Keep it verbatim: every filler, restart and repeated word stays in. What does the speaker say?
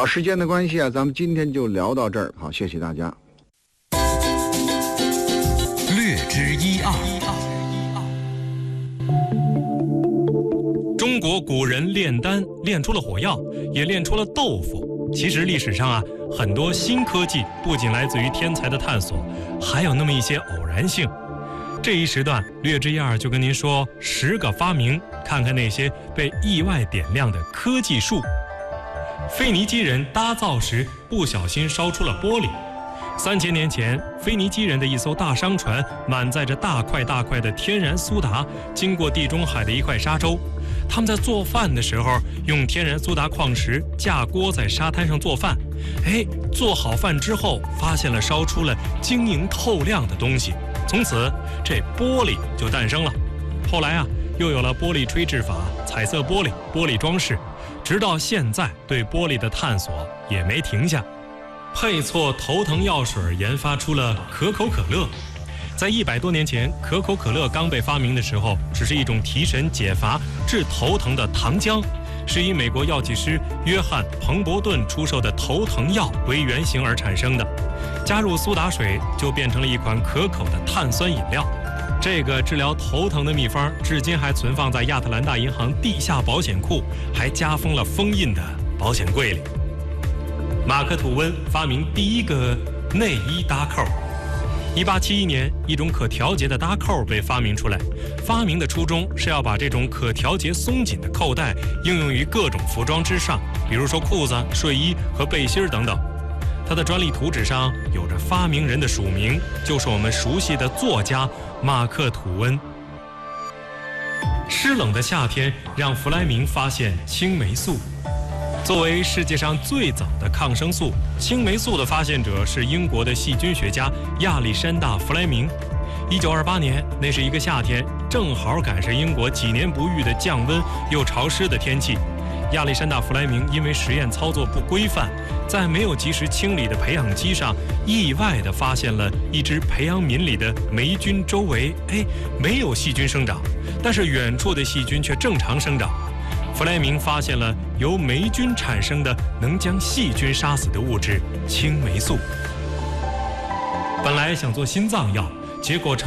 好，时间的关系啊，咱们今天就聊到这儿。好，谢谢大家。 略知一二。 中国古人炼丹炼出了火药，也炼出了豆腐。其实历史上啊，很多新科技不仅来自于天才的探索，还有那么一些偶然性。这一时段略知一二就跟您说十个发明，看看那些被意外点亮的科技树。腓尼基人搭造时不小心烧出了玻璃。三千年前，腓尼基人的一艘大商船满载着大块大块的天然苏打，经过地中海的一块沙洲。他们在做饭的时候，用天然苏打矿石架锅在沙滩上做饭。哎，做好饭之后，发现了烧出了晶莹透亮的东西。从此，这玻璃就诞生了。后来啊，又有了玻璃吹制法、彩色玻璃、玻璃装饰，直到现在，对玻璃的探索也没停下。配错头疼药水研发出了可口可乐。在一百多年前，可口可乐刚被发明的时候，只是一种提神解乏、治头疼的糖浆，是以美国药剂师约翰·彭伯顿出售的头疼药为原型而产生的。加入苏打水，就变成了一款可口的碳酸饮料。这个治疗头疼的秘方，至今还存放在亚特兰大银行地下保险库，还加封了封印的保险柜里。马克·吐温发明第一个内衣搭扣。一八七一年，一种可调节的搭扣被发明出来。发明的初衷是要把这种可调节松紧的扣带应用于各种服装之上，比如说裤子、睡衣和背心等等。它的专利图纸上有着发明人的署名，就是我们熟悉的作家马克·吐温。湿冷的夏天让弗莱明发现青霉素。作为世界上最早的抗生素，青霉素的发现者是英国的细菌学家亚历山大·弗莱明。一九二八年，那是一个夏天，正好赶上英国几年不遇的降温又潮湿的天气。亚历山大·弗莱明因为实验操作不规范，在没有及时清理的培养基上，意外地发现了一只培养皿里的霉菌周围，哎，没有细菌生长，但是远处的细菌却正常生长。弗莱明发现了由霉菌产生的能将细菌杀死的物质青霉素。本来想做心脏药，结果成